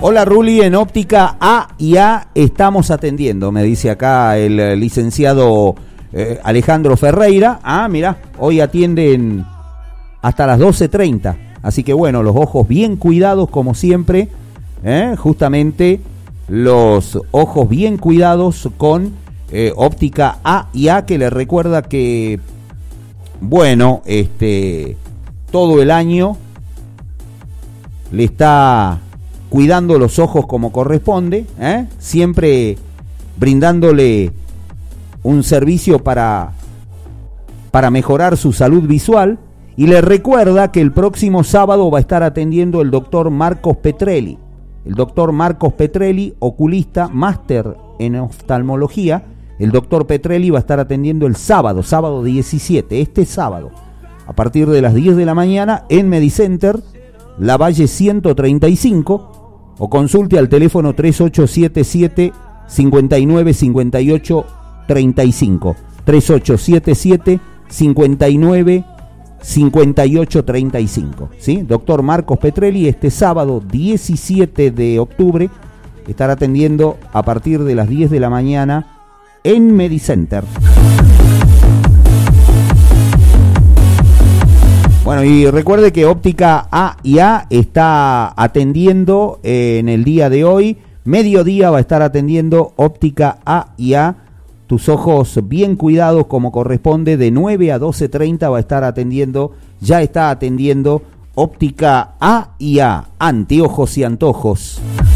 Hola Ruli, en óptica A&A estamos atendiendo, me dice acá el licenciado Alejandro Ferreira. Mirá, hoy atienden hasta las 12:30, así que bueno, los ojos bien cuidados como siempre, justamente los ojos bien cuidados con óptica A&A, que le recuerda que, bueno, todo el año le está cuidando los ojos como corresponde, siempre brindándole un servicio para mejorar su salud visual, y le recuerda que el próximo sábado va a estar atendiendo el doctor Marcos Petrelli. El doctor Marcos Petrelli, oculista, máster en oftalmología. El doctor Petrelli va a estar atendiendo el sábado 17, este sábado, a partir de las 10 de la mañana en Medicenter, Lavalle 135, o consulte al teléfono 3877 59 58 35, 3877 59 58 35, ¿sí? Doctor Marcos Petrelli, este sábado 17 de octubre estará atendiendo a partir de las 10 de la mañana en Medicenter. Bueno, y recuerde que óptica A&A está atendiendo en el día de hoy, mediodía va a estar atendiendo óptica A&A, tus ojos bien cuidados como corresponde, de 9 a 12:30 va a estar atendiendo, ya está atendiendo óptica A&A, anteojos y antojos.